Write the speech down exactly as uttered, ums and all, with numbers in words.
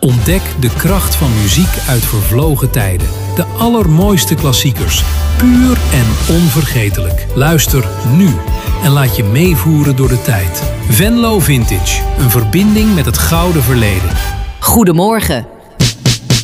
Ontdek de kracht van muziek uit vervlogen tijden. De allermooiste klassiekers. Puur en onvergetelijk. Luister nu en laat je meevoeren door de tijd. Venlo Vintage. Een verbinding met het gouden verleden. Goedemorgen.